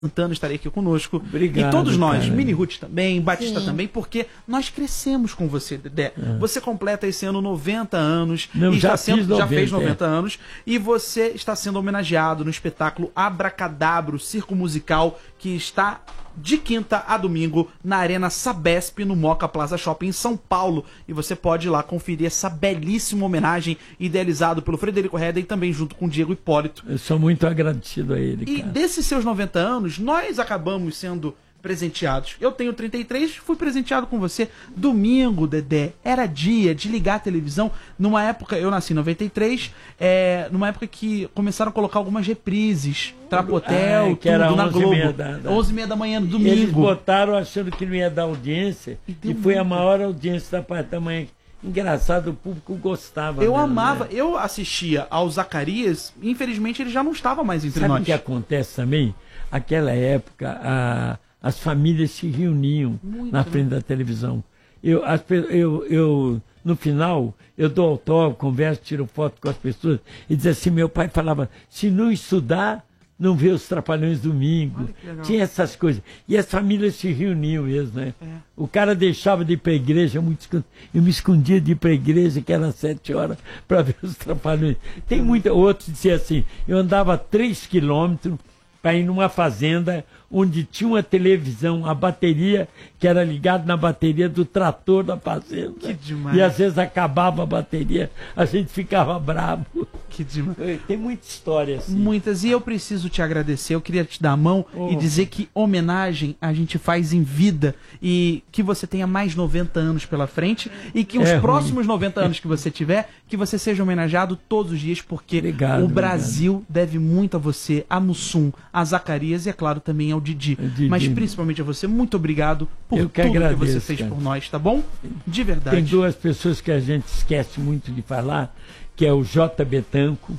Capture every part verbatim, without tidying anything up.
Santana estarei aqui conosco. Obrigado, e todos nós, cara. Mini Ruth também, Batista Sim. também, porque nós crescemos com você, Dedé. É. Você completa esse ano noventa anos. Não, e já está sendo, fiz já fez noventa, noventa anos. E você está sendo homenageado no espetáculo Abracadabra, o circo musical, que está de quinta a domingo na Arena Sabesp, no Moca Plaza Shopping, em São Paulo. E você pode ir lá conferir essa belíssima homenagem idealizado pelo Frederico Redder e também junto com o Diego Hipólito. Eu sou muito agradecido a ele, E cara. desses seus noventa anos, nós acabamos sendo presenteados. Eu tenho trinta e três, fui presenteado com você. Domingo, Dedé, era dia de ligar a televisão. Numa época, eu nasci em noventa e três, é, numa época que começaram a colocar algumas reprises. Trapotel, Ah, que tudo era na onze e Globo. meia da- da- onze e meia da manhã, no Eles domingo. botaram achando que não ia dar audiência E e, deu foi a muita. maior audiência da parte da manhã. Engraçado, o público gostava. Eu mesmo, amava, né? eu assistia ao Zacarias, infelizmente ele já não estava mais entre Sabe nós. o que acontece também? Aquela época, a- as famílias se reuniam Muito, na né? frente da televisão. Eu, as pe- eu, eu, no final, eu dou autógrafo, converso, tiro foto com as pessoas e diz assim, meu pai falava, se não estudar, não vê os Trapalhões domingo. Olha que legal. Tinha essas coisas. E as famílias se reuniam mesmo, né? É. O cara deixava de ir para a igreja, muito escon- eu me escondia de ir para a igreja, que era às sete horas, para ver os Trapalhões. Tem muita. Outros diziam assim, eu andava três quilômetros para ir numa fazenda onde tinha uma televisão, a bateria, que era ligada na bateria do trator da fazenda. Que demais. E às vezes acabava a bateria, a gente ficava bravo. Que demais. Tem muita história assim. Muitas. E eu preciso te agradecer. Eu queria te dar a mão Oh. e dizer que homenagem a gente faz em vida e que você tenha mais noventa anos pela frente e que os É ruim. próximos noventa anos que você tiver, que você seja homenageado todos os dias, porque Obrigado, o Brasil deve muito a você, a Mussum, a Zacarias e, é claro, também ao Didi. O Didi. Mas principalmente a você, muito obrigado por Eu que tudo que você agradeço, fez cara. por nós, tá bom? De verdade. Tem duas pessoas que a gente esquece muito de falar, que é o J. Betanco,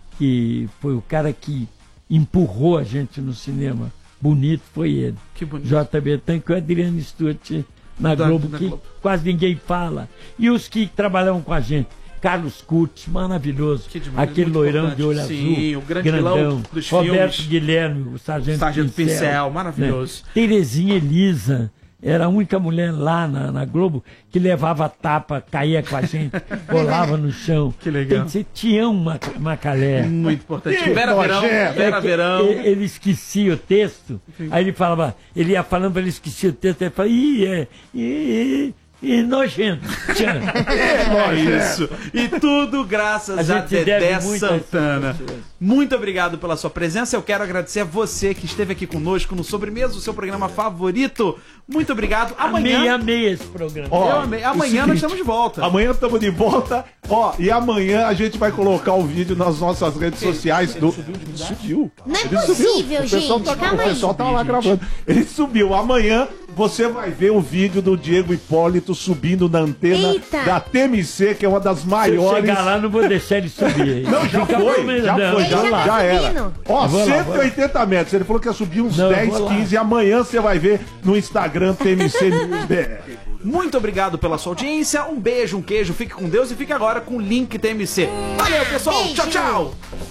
que foi o cara que empurrou a gente no cinema. Bonito foi ele. Que bonito. J. Betanco e o Adriano Stuart na Da- Globo, da que Globo. quase ninguém fala. E os que trabalhavam com a gente. Carlos Curtis, maravilhoso. Que demais, Aquele muito loirão de olho importante. Sim, azul. o grande vilão grandão. dos Roberto filmes. Guilherme, o Sargento, Sargento Pincel. Pincel, maravilhoso. Né? Terezinha Elisa. Era a única mulher lá na, na Globo que levava tapa, caía com a gente, rolava no chão. Que legal. Tem que ser Tião Mac- Macalé. Muito importante. Que Vera Verão, nojento. Vera É que Verão. Ele, ele esquecia o texto, aí ele falava, ele ia falando, ele esquecia o texto, ele falava, ih, é, ih, ih, nojento. Tchan. É isso. E tudo graças A a, gente Dedé deve muito a essas Santana. pessoas. Muito obrigado pela sua presença. Eu quero agradecer a você que esteve aqui conosco no Sobremesa, o seu programa favorito. Muito obrigado. Amei, Amanhã. amei esse programa. Ó, Eu amei. Amanhã o seguinte, nós estamos de volta. Amanhã estamos de volta. Ó, e amanhã a gente vai colocar o vídeo nas nossas redes sociais do. Subiu? Não é Ele possível, subiu. O pessoal gente, tá, calma o pessoal aí. tá lá gravando. Ele subiu. Amanhã você vai ver o vídeo do Diego Hipólito subindo na antena Eita. da T M C, que é uma das Se eu maiores. chegar lá, não vou deixar ele subir. Não, já Fica foi, problema, já não, foi, Ele já, já tá já era. subindo. Ó, Eu vou lá, cento e oitenta metros. Ele falou que ia subir uns Não, eu dez, vou lá. quinze. E amanhã você vai ver no Instagram T M C News B R. Muito obrigado pela sua audiência. Um beijo, um queijo. Fique com Deus e fique agora com o Link T M C. Valeu, pessoal. Tchau, tchau.